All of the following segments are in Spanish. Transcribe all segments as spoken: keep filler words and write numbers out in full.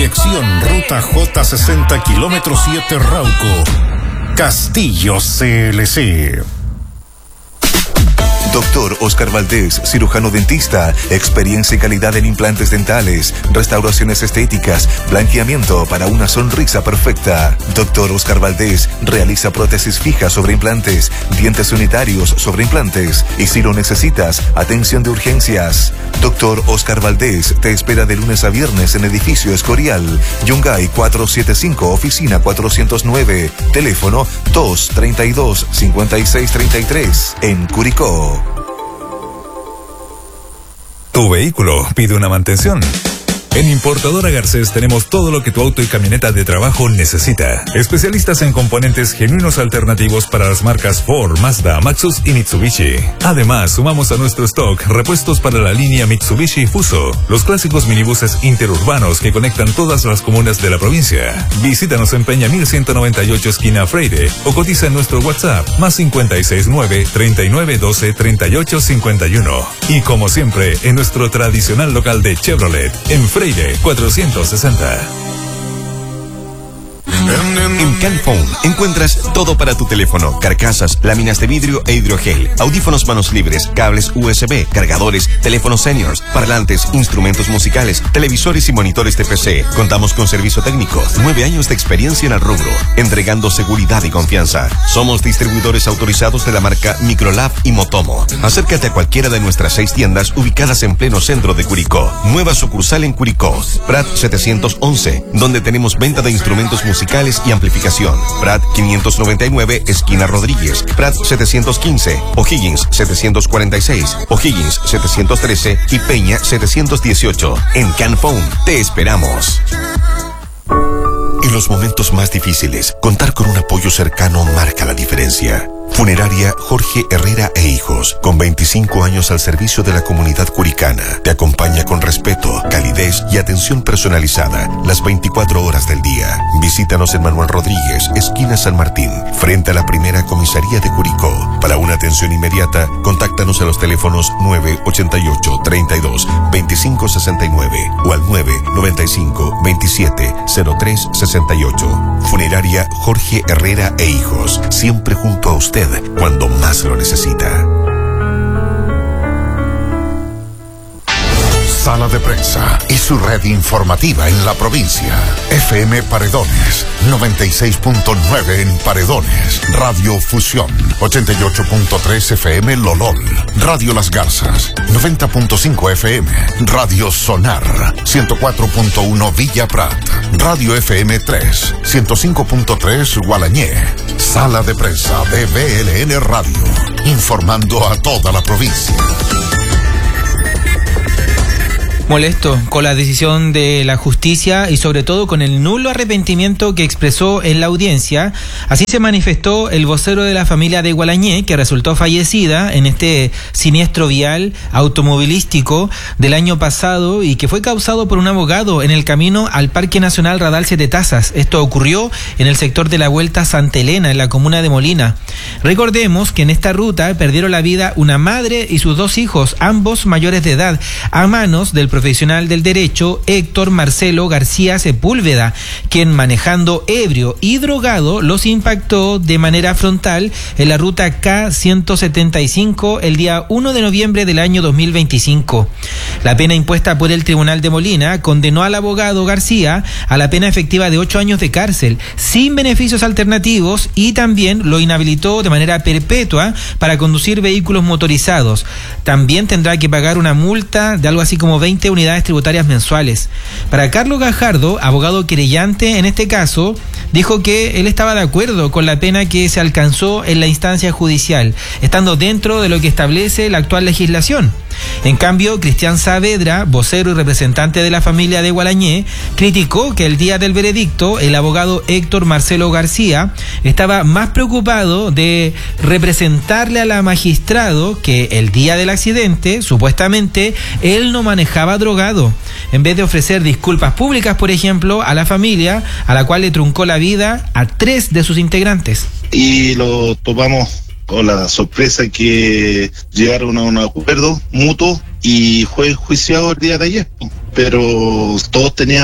Dirección Ruta J sesenta, kilómetro siete, Rauco. Castillo C L C. Doctor Oscar Valdés, cirujano dentista, experiencia y calidad en implantes dentales, restauraciones estéticas, blanqueamiento para una sonrisa perfecta. Doctor Oscar Valdés realiza prótesis fijas sobre implantes, dientes unitarios sobre implantes y si lo necesitas, atención de urgencias. Doctor Oscar Valdés te espera de lunes a viernes en edificio Escorial, Yungay cuatrocientos setenta y cinco, oficina cuatrocientos nueve, teléfono dos treinta y dos, cincuenta y seis treinta y tres, en Curicó. Tu vehículo pide una mantención. En Importadora Garcés tenemos todo lo que tu auto y camioneta de trabajo necesita. Especialistas en componentes genuinos alternativos para las marcas Ford, Mazda, Maxus y Mitsubishi. Además, sumamos a nuestro stock repuestos para la línea Mitsubishi Fuso, los clásicos minibuses interurbanos que conectan todas las comunas de la provincia. Visítanos en Peña mil ciento noventa y ocho, esquina Freire, o cotiza en nuestro WhatsApp, más cincuenta y seis nueve, treinta y nueve doce, treinta y ocho cincuenta y uno. Y como siempre, en nuestro tradicional local de Chevrolet, en Freire cuatrocientos sesenta. En Canphone encuentras todo para tu teléfono: carcasas, láminas de vidrio e hidrogel, audífonos manos libres, cables U S B, cargadores, teléfonos seniors, parlantes, instrumentos musicales, televisores y monitores de P C. Contamos con servicio técnico, nueve años de experiencia en el rubro, entregando seguridad y confianza. Somos distribuidores autorizados de la marca Microlab y Motomo. Acércate a cualquiera de nuestras seis tiendas ubicadas en pleno centro de Curicó. Nueva sucursal en Curicó, Prat setecientos once, donde tenemos venta de instrumentos musicales y amplificación. Prat quinientos noventa y nueve, esquina Rodríguez. Prat setecientos quince, O'Higgins setecientos cuarenta y seis, O'Higgins setecientos trece y Peña setecientos dieciocho. En Canphone te esperamos. En los momentos más difíciles, contar con un apoyo cercano marca la diferencia. Funeraria Jorge Herrera e Hijos, con veinticinco años al servicio de la comunidad curicana, te acompaña con respeto, calidez y atención personalizada las veinticuatro horas del día. Visítanos en Manuel Rodríguez, esquina San Martín, frente a la primera comisaría de Curicó. Para una atención inmediata, contáctanos a los teléfonos nueve ochenta y ocho, treinta y dos, veinticinco sesenta y nueve o al nueve noventa y cinco, veintisiete, cero tres sesenta y ocho. Funeraria Jorge Herrera e Hijos, siempre junto a usted cuando más lo necesita. Sala de Prensa y su red informativa en la provincia. F M Paredones, noventa y seis punto nueve en Paredones. Radio Fusión, ochenta y ocho punto tres F M Lolol. Radio Las Garzas, noventa punto cinco F M. Radio Sonar, ciento cuatro punto uno Villa Prat. Radio F M tres, ciento cinco punto tres Gualañé. Sala de Prensa de B L N Radio, informando a toda la provincia. Molesto con la decisión de la justicia y sobre todo con el nulo arrepentimiento que expresó en la audiencia. Así se manifestó el vocero de la familia de Gualañé, que resultó fallecida en este siniestro vial automovilístico del año pasado y que fue causado por un abogado en el camino al Parque Nacional Radal Siete Tazas. Esto ocurrió en el sector de la Vuelta Santa Elena, en la comuna de Molina. Recordemos que en esta ruta perdieron la vida una madre y sus dos hijos, ambos mayores de edad, a manos del profesional del derecho Héctor Marcelo García Sepúlveda, quien manejando ebrio y drogado los impactó de manera frontal en la ruta K ciento setenta y cinco el día uno de noviembre del año dos mil veinticinco. La pena impuesta por el Tribunal de Molina condenó al abogado García a la pena efectiva de ocho años de cárcel, sin beneficios alternativos, y también lo inhabilitó de manera perpetua para conducir vehículos motorizados. También tendrá que pagar una multa de algo así como veinte unidades tributarias mensuales. Para Carlos Gajardo, abogado querellante en este caso, dijo que él estaba de acuerdo con la pena que se alcanzó en la instancia judicial, estando dentro de lo que establece la actual legislación. En cambio, Cristian Saavedra, vocero y representante de la familia de Gualañé, criticó que el día del veredicto el abogado Héctor Marcelo García estaba más preocupado de representarle a la magistrado que el día del accidente, supuestamente, él no manejaba drogado, en vez de ofrecer disculpas públicas, por ejemplo, a la familia, a la cual le truncó la vida a tres de sus integrantes. Y lo tomamos con la sorpresa que llegaron a un acuerdo mutuo y fue enjuiciado el día de ayer. Pero todos teníamos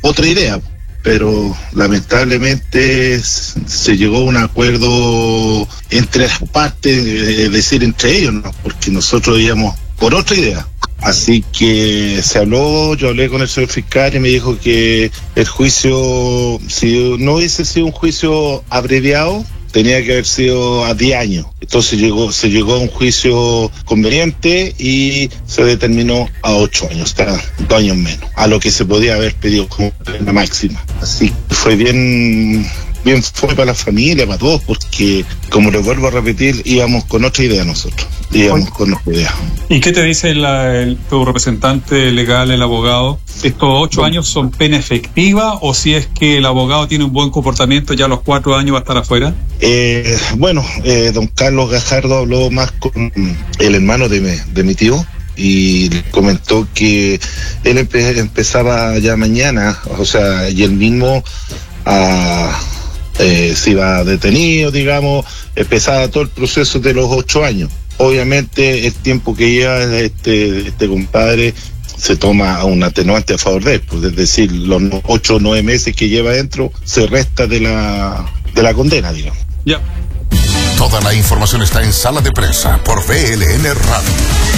otra idea, pero lamentablemente se llegó a un acuerdo entre las partes, es decir, entre ellos, ¿no? Porque nosotros íbamos por otra idea. Así que se habló, yo hablé con el señor fiscal y me dijo que el juicio, si no hubiese sido un juicio abreviado, tenía que haber sido a diez años. Entonces llegó, se llegó a un juicio conveniente y se determinó a ocho años, está dos años menos, a lo que se podía haber pedido como pena máxima. Así que fue bien, bien fue para la familia, para todos, porque, como les vuelvo a repetir, íbamos con otra idea nosotros, íbamos Oye. con otra idea. ¿Y qué te dice la, el, tu representante legal, el abogado? ¿Estos ocho años son pena efectiva o si es que el abogado tiene un buen comportamiento, ya a los cuatro años va a estar afuera? Eh, bueno, eh, don Carlos Gajardo habló más con el hermano de mi, de mi tío y le comentó que él empe- empezaba ya mañana, o sea, y él mismo a, eh, se iba detenido, digamos, empezaba todo el proceso de los ocho años. Obviamente el tiempo que lleva este, este compadre se toma un atenuante a favor de él, pues, es decir, los ocho o nueve meses que lleva adentro se resta de la, de la condena, digamos. Ya. Toda la información está en Sala de Prensa por V L N Radio.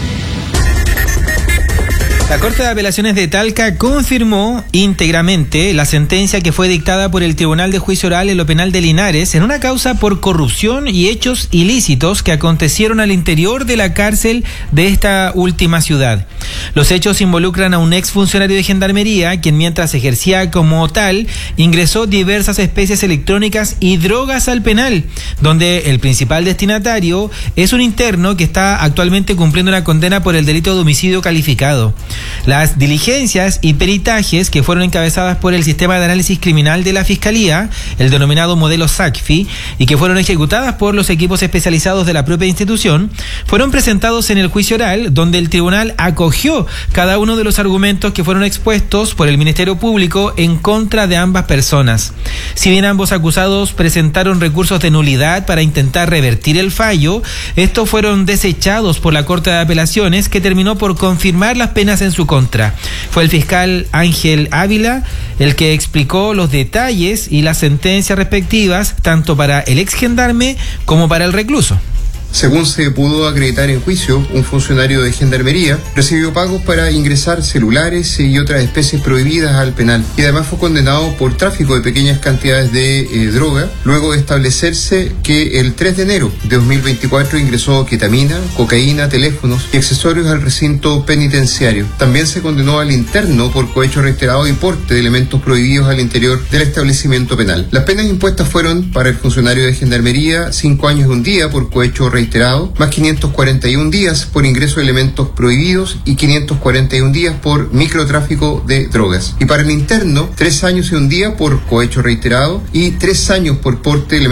La Corte de Apelaciones de Talca confirmó íntegramente la sentencia que fue dictada por el Tribunal de Juicio Oral en lo Penal de Linares en una causa por corrupción y hechos ilícitos que acontecieron al interior de la cárcel de esta última ciudad. Los hechos involucran a un exfuncionario de Gendarmería, quien mientras ejercía como tal, ingresó diversas especies electrónicas y drogas al penal, donde el principal destinatario es un interno que está actualmente cumpliendo una condena por el delito de homicidio calificado. Las diligencias y peritajes que fueron encabezadas por el Sistema de Análisis Criminal de la Fiscalía, el denominado modelo SACFI, y que fueron ejecutadas por los equipos especializados de la propia institución, fueron presentados en el juicio oral, donde el tribunal acogió cada uno de los argumentos que fueron expuestos por el Ministerio Público en contra de ambas personas. Si bien ambos acusados presentaron recursos de nulidad para intentar revertir el fallo, estos fueron desechados por la Corte de Apelaciones, que terminó por confirmar las penas en su contra. Fue el fiscal Ángel Ávila el que explicó los detalles y las sentencias respectivas tanto para el ex gendarme como para el recluso. Según se pudo acreditar en juicio, un funcionario de Gendarmería recibió pagos para ingresar celulares y otras especies prohibidas al penal y además fue condenado por tráfico de pequeñas cantidades de eh, droga, luego de establecerse que el tres de enero de dos mil veinticuatro ingresó ketamina, cocaína, teléfonos y accesorios al recinto penitenciario. También se condenó al interno por cohecho reiterado y porte de elementos prohibidos al interior del establecimiento penal. Las penas impuestas fueron para el funcionario de Gendarmería cinco años y un día por cohecho reiterado, más quinientos cuarenta y un días por ingreso de elementos prohibidos y quinientos cuarenta y un días por microtráfico de drogas. Y para el interno, tres años y un día por cohecho reiterado y tres años por porte de elementos